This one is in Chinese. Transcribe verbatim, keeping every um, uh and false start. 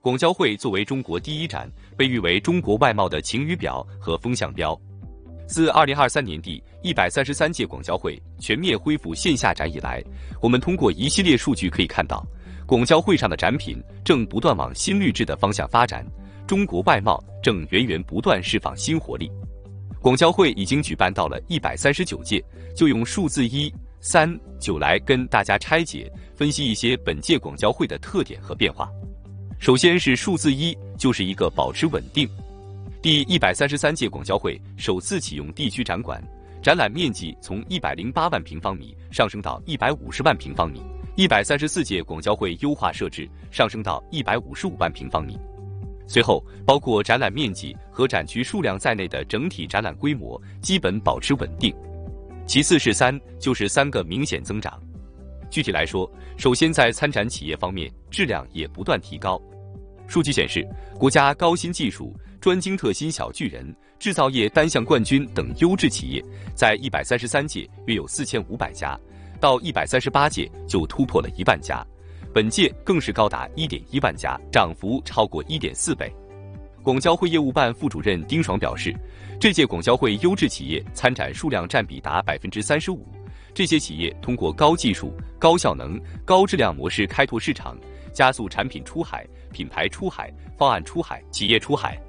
广交会作为中国第一展，被誉为中国外贸的晴雨表和风向标。自二零二三年第一百三十三届广交会全面恢复线下展以来，我们通过一系列数据可以看到，广交会上的展品正不断往新绿质的方向发展，中国外贸正源源不断释放新活力。广交会已经举办到了一百三十九届，就用数字一、三、九来跟大家拆解分析一些本届广交会的特点和变化。首先是数字一，就是一个保持稳定。第一百三十三届广交会首次启用地区展馆，展览面积从一百零八万平方米上升到一百五十万平方米。一百三十四届广交会优化设置，上升到一百五十五万平方米。随后，包括展览面积和展区数量在内的整体展览规模基本保持稳定。其次是三，就是三个明显增长。具体来说，首先在参展企业方面，质量也不断提高。数据显示，国家高新技术、专精特新小巨人、制造业单项冠军等优质企业，在一百三十三届约有四千五百家，到一百三十八届就突破了一万家，本届更是高达一点一万家，涨幅超过一点四倍。广交会业务办副主任丁爽表示，这届广交会优质企业参展数量占比达百分之三十五。这些企业通过高技术、高效能、高质量模式开拓市场，加速产品出海、品牌出海、方案出海、企业出海。